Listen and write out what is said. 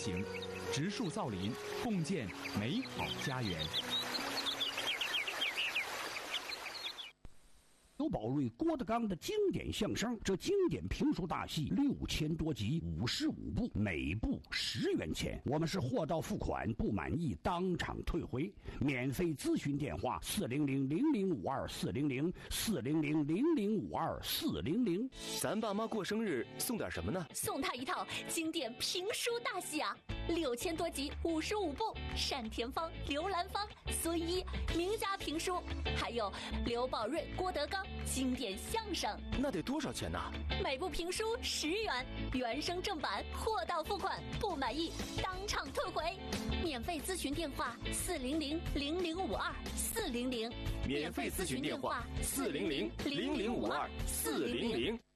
行，植树造林，共建美好家园。 刘宝瑞、郭德纲的经典相声，这经典评书大戏6000多集，55部，每部10元钱。我们是货到付款，不满意当场退回。免费咨询电话：400-0052-400，400-0052-400。 咱爸妈过生日送点什么呢？ 送他一套经典评书大戏啊，6000多集，55部，单田芳、刘兰芳、孙一名家评书，还有刘宝瑞、郭德纲经典相声。 那得多少钱呢？ 每部评书10元，原声正版，货到付款，不满意当场退回。免费咨询电话：400-0052-400。 免费咨询电话：400-0052-400。